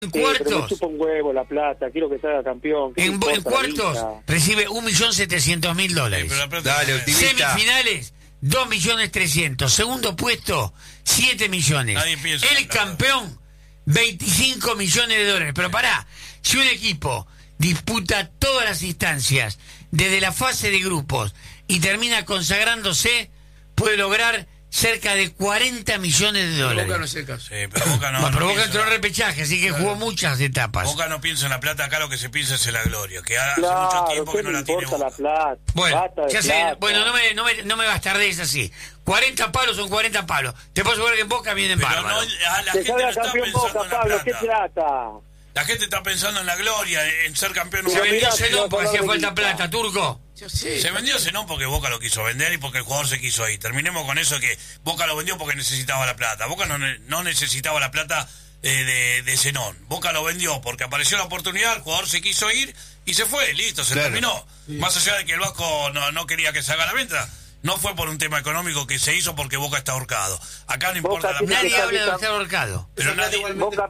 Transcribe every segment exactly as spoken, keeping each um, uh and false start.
En Sí, cuartos, pero me chupa un huevo la plata, quiero que salga campeón. en, en cuartos recibe un millón setecientos mil dólares. Sí, dale, optimista. Semifinales, dos millones trescientos. Segundo puesto, siete millones. El campeón, veinticinco millones de dólares. Pero pará, si un equipo disputa todas las instancias desde la fase de grupos y termina consagrándose, puede lograr cerca de cuarenta millones de dólares. Boca no es el caso. Sí, pero Boca no. Bueno, pero no Boca entró en la... repechaje, así que claro, jugó muchas etapas. Boca no piensa en la plata, acá lo que se piensa es en la gloria, que hace claro, mucho tiempo que no la tiene Boca. La plata, bueno, ya sé, plata. bueno, no me, no me, no me bastardees así. cuarenta palos son cuarenta palos. Te puedo asegurar que en Boca vienen bárbaros. No, la, la que gente no está campeón pensando Boca, en la Pablo, plata. ¿qué trata? La gente está pensando en la gloria, en ser campeón. Se vendió Zenón porque hacía falta guita. plata, Turco. Sí, se vendió Zenón porque Boca lo quiso vender y porque el jugador se quiso ir. Terminemos con eso, que Boca lo vendió porque necesitaba la plata. Boca no, no necesitaba la plata eh, de, de Zenón. Boca lo vendió porque apareció la oportunidad, el jugador se quiso ir y se fue, listo, se claro. terminó. Sí. Más allá de que el Vasco no, no quería que se haga la venta, no fue por un tema económico que se hizo porque Boca está ahorcado. Acá no importa Boca la plata. Nadie habla de estar ahorcado. Pero nadie... Boca,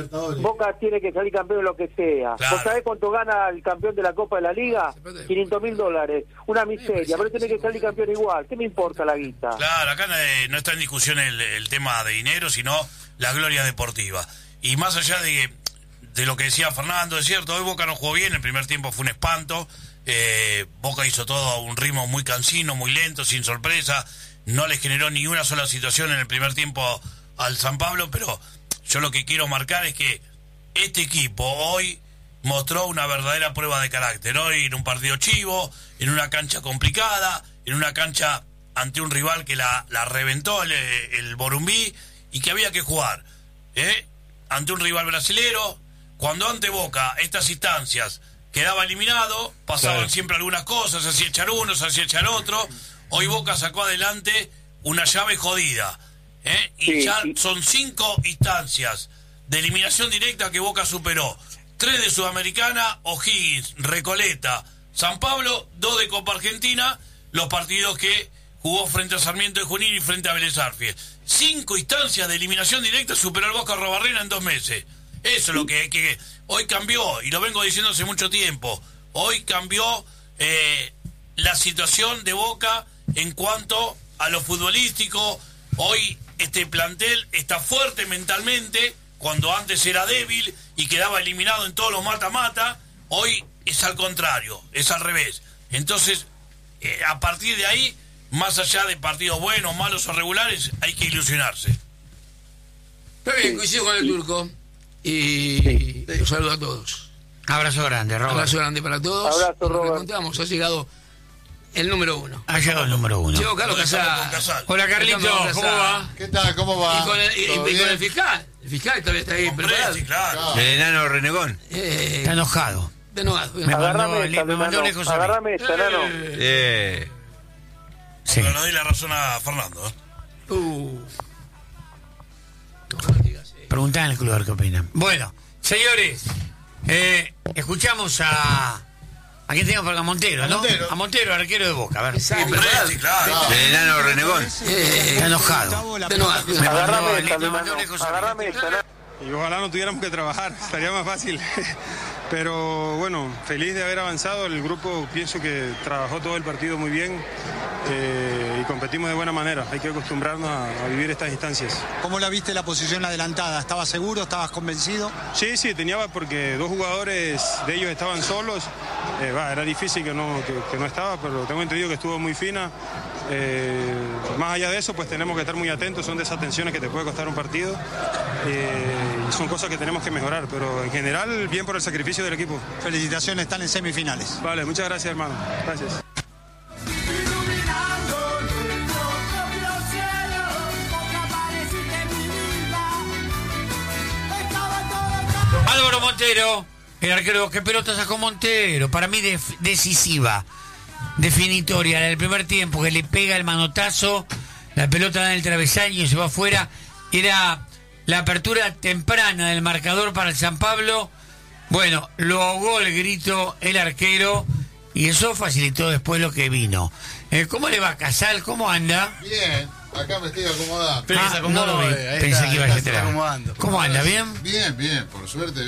Boca tiene que salir campeón de lo que sea. Claro. ¿Vos sabés cuánto gana el campeón de la Copa de la Liga? quinientos mil dólares. Una miseria, pero tiene que salir campeón igual. ¿Qué me importa la guita? Claro, acá no está en discusión el, el tema de dinero, sino la gloria deportiva. Y más allá de, de lo que decía Fernando, es cierto, hoy Boca no jugó bien, el primer tiempo fue un espanto. Eh, Boca hizo todo a un ritmo muy cansino, muy lento, sin sorpresa, no les generó ni una sola situación en el primer tiempo al San Pablo, pero yo lo que quiero marcar es que este equipo hoy mostró una verdadera prueba de carácter, hoy en un partido chivo, en una cancha complicada, en una cancha ante un rival que la, la reventó el, el Borumbí y que había que jugar, ¿eh? Ante un rival brasilero, cuando ante Boca estas instancias quedaba eliminado, pasaban claro. siempre algunas cosas, se hacía echar uno, se hacía echar otro. Hoy Boca sacó adelante una llave jodida, ¿eh? Y sí, ya sí. son cinco instancias de eliminación directa que Boca superó. Tres de Sudamericana, O'Higgins, Recoleta, San Pablo, dos de Copa Argentina, los partidos que jugó frente a Sarmiento de Junín y frente a Vélez Arfiel. Cinco instancias de eliminación directa superó el Boca Robarrena en dos meses. Eso es lo que, que hoy cambió, y lo vengo diciendo hace mucho tiempo. Hoy cambió eh, la situación de Boca en cuanto a lo futbolístico. Hoy este plantel está fuerte mentalmente, cuando antes era débil y quedaba eliminado en todos los mata-mata. Hoy es al contrario, es al revés. Entonces, eh, a partir de ahí, más allá de partidos buenos, malos o regulares, hay que ilusionarse. Está bien, coincido con el Turco. Y los saludo a todos. Abrazo grande, Robert. Abrazo grande para todos. Abrazo, Robert. Contamos, ha llegado el número uno. Ha llegado el número uno. Llegó Carlos Casal. Hola, Carlitos, ¿cómo va? ¿Qué tal? ¿Cómo va? Y con el, y, y con el fiscal. El fiscal todavía está ahí preparado. Sí, claro. No. El enano renegón. Eh, Está enojado. Está enojado. Me mandó, Agarrame le, esta, me mandó lejos a mí. Agarrame esta, nano. Eh. Sí. Pero no doy la razón a Fernando. ¿eh? Uh. Preguntá en el club a ver qué opinan. Bueno, señores, eh, escuchamos a... ¿A quién tenemos por acá? Montero, ¿no? Montero. A Montero, arquero de Boca, a ver. Sí, Sí, claro. El enano renegón. Eh, Está enojado. está enojado. Me mandó, Agarrame le- esta, me mandó nano. lejos a mí. Agarrame esta, nano. Y ojalá no tuviéramos que trabajar, estaría más fácil. Pero bueno, feliz de haber avanzado. El grupo pienso que trabajó todo el partido muy bien eh, y competimos de buena manera. Hay que acostumbrarnos a, a vivir estas instancias. ¿Cómo la viste la posición adelantada? ¿Estabas seguro? ¿Estabas convencido? Sí, sí, tenía porque dos jugadores de ellos estaban solos. Eh, va, era difícil que no, que, que no estaba, pero tengo entendido que estuvo muy fina. Eh, más allá de eso, pues tenemos que estar muy atentos. Son de esas tensiones que te puede costar un partido. Eh, y son cosas que tenemos que mejorar, pero en general, bien por el sacrificio del equipo. Felicitaciones, están en semifinales. Vale, muchas gracias, hermano. Gracias. Álvaro Montero, el arquero. ¿Qué pelota sacó Montero? Para mí def- decisiva, definitoria. En el primer tiempo que le pega el manotazo, la pelota da en el travesaño y se va afuera. Era la apertura temprana del marcador para el San Pablo. Bueno, lo ahogó el grito el arquero y eso facilitó después lo que vino. Eh, ¿Cómo le va, Casal? ¿Cómo anda? Bien. Acá me estoy acomodando. Ah, no lo vi. Pensé que iba a ser. ¿Cómo anda? ¿Bien? Bien, bien, por suerte.